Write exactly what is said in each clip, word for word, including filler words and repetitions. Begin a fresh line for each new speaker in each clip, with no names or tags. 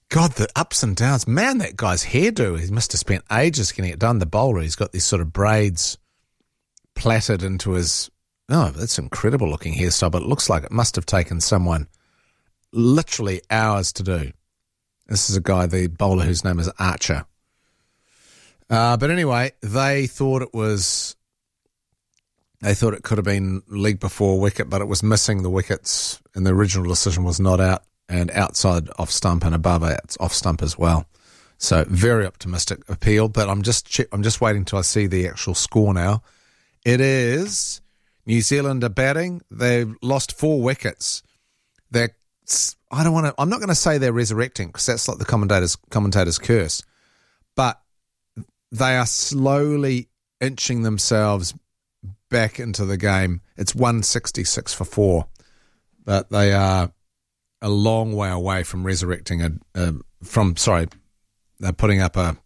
God, the ups and downs. Man, that guy's hairdo, he must have spent ages getting it done. The bowler, he's got these sort of braids plaited into his... Oh, that's an incredible looking hairstyle, but it looks like it must have taken someone literally hours to do. This is a guy, the bowler, whose name is Archer. Uh, but anyway, they thought it was... They thought it could have been leg before wicket, but it was missing the wickets, and the original decision was not out and outside off stump and above it, off stump as well. So very optimistic appeal, but I'm just che- I'm just waiting till I see the actual score now. It is New Zealand are batting. They've lost four wickets. They're I don't want to. I'm not going to say they're resurrecting because that's like the commentators commentators curse, but they are slowly inching themselves back into the game. It's one sixty-six for four, but they are a long way away from resurrecting a, a from sorry they're putting up a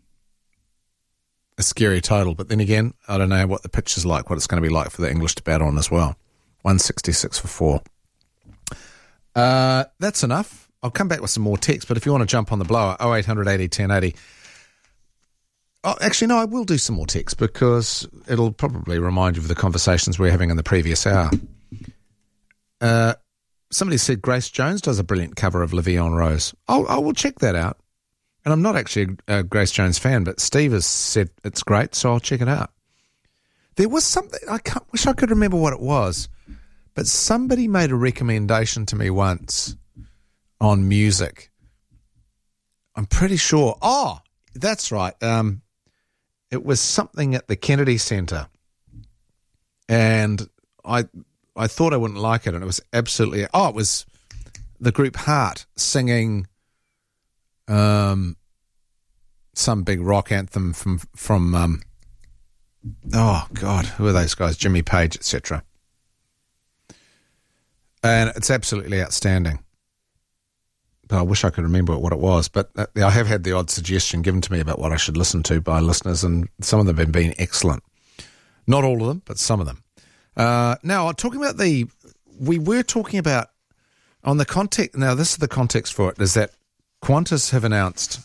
a scary total. But then again, I don't know what the pitch is like, what it's going to be like for the English to bat on as well. one sixty-six for four. Uh, that's enough. I'll come back with some more text, but if you want to jump on the blower, oh eight hundred eighty ten eighty. Oh, actually, no, I will do some more text because it'll probably remind you of the conversations we were having in the previous hour. Uh, somebody said Grace Jones does a brilliant cover of Le'Veon Rose. I'll, I will check that out. And I'm not actually a, a Grace Jones fan, but Steve has said it's great, so I'll check it out. There was something, I can't, wish I could remember what it was, but somebody made a recommendation to me once on music. I'm pretty sure. Oh, that's right. Um, it was something at the Kennedy Centre, and I I thought I wouldn't like it, and it was absolutely... Oh, it was the group Heart singing um, some big rock anthem from... from um, oh, God, who are those guys? Jimmy Page, et cetera. And it's absolutely outstanding. But I wish I could remember what it was. But I have had the odd suggestion given to me about what I should listen to by listeners, and some of them have been excellent. Not all of them, but some of them. Uh, now, talking about the... We were talking about... On the context... Now, this is the context for it, is that Qantas have announced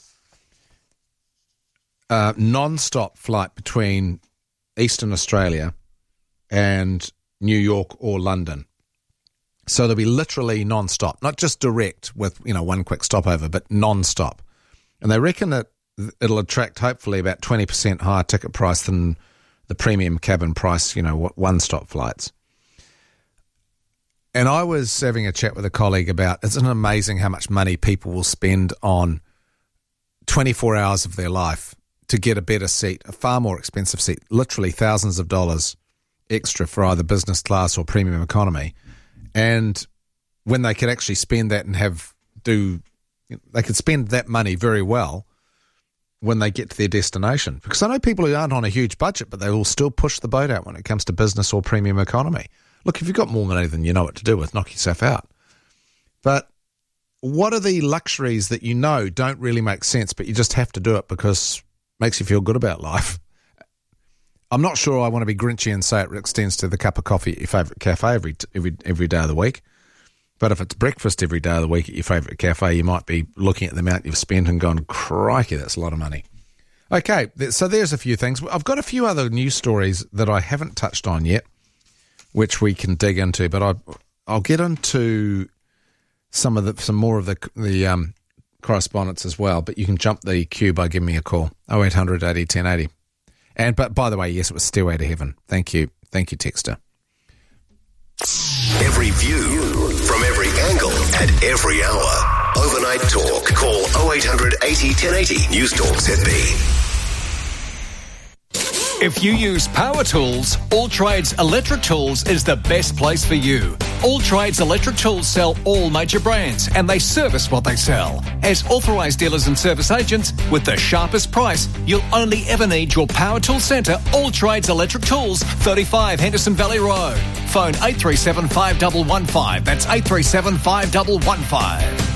a non-stop flight between Eastern Australia and New York or London. So there'll be literally non-stop, not just direct with, you know, one quick stopover, but non-stop. And they reckon that it'll attract hopefully about twenty percent higher ticket price than the premium cabin price, you know, one-stop flights. And I was having a chat with a colleague about, isn't it amazing how much money people will spend on twenty-four hours of their life to get a better seat, a far more expensive seat, literally thousands of dollars extra for either business class or premium economy. And when they could actually spend that and have do, they could spend that money very well when they get to their destination. Because I know people who aren't on a huge budget, but they will still push the boat out when it comes to business or premium economy. Look, if you've got more money than you know what to do with, knock yourself out. But what are the luxuries that you know don't really make sense, but you just have to do it because it makes you feel good about life? I'm not sure I want to be grinchy and say it extends to the cup of coffee at your favourite cafe every every every day of the week. But if it's breakfast every day of the week at your favourite cafe, you might be looking at the amount you've spent and going, crikey, that's a lot of money. Okay, so there's a few things. I've got a few other news stories that I haven't touched on yet, which we can dig into. But I, I'll get into some of the some more of the the um, correspondence as well. But you can jump the queue by giving me a call, oh eight hundred eighty ten eighty. And but by the way, yes, it was Stairway to Heaven. Thank you. Thank you, Texter.
Every view from every angle at every hour. Overnight Talk. Call oh eight hundred eighty ten eighty. News Talk Z B.
If you use power tools, All Trades Electric Tools is the best place for you. All Trades Electric Tools sell all major brands and they service what they sell. As authorised dealers and service agents, with the sharpest price, you'll only ever need your power tool centre, All Trades Electric Tools, thirty-five Henderson Valley Road. Phone eight three seven five one one five. That's eight three seven five one one five.